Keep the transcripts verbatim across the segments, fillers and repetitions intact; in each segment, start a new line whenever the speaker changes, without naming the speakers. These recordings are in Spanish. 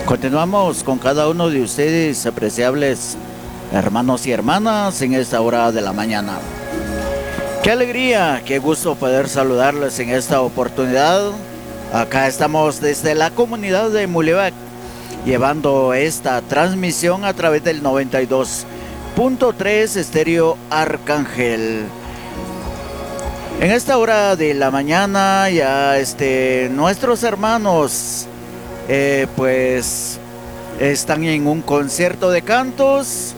Continuamos con cada uno de ustedes, apreciables hermanos y hermanas, en esta hora de la mañana. Qué alegría, qué gusto poder saludarles en esta oportunidad. Acá estamos desde la comunidad de Mulevac, llevando esta transmisión a través del noventa y dos punto tres Estéreo Arcángel. En esta hora de la mañana ya este, nuestros hermanos eh, pues están en un concierto de cantos.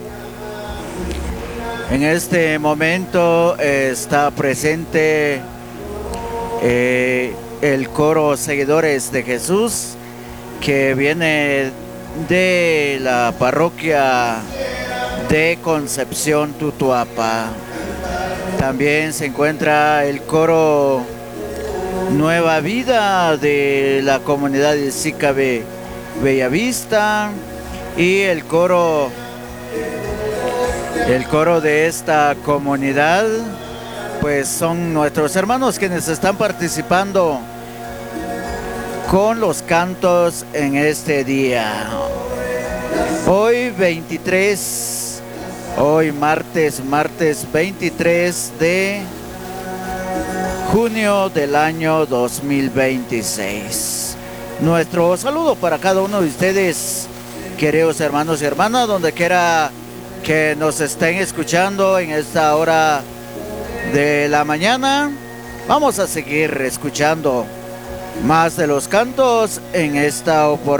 En este momento eh, está presente eh, el coro Seguidores de Jesús, que viene de la parroquia de Concepción Tutuapa. También se encuentra el coro Nueva Vida de la comunidad de Sicabe Bellavista y el coro el coro de esta comunidad, pues son nuestros hermanos quienes están participando con los cantos en este día. Hoy veintitrés, hoy martes, martes veintitrés de junio del año dos mil veintiséis. Nuestro saludo para cada uno de ustedes, queridos hermanos y hermanas, donde quiera que nos estén escuchando en esta hora de la mañana. Vamos a seguir escuchando más de los cantos en esta oportunidad.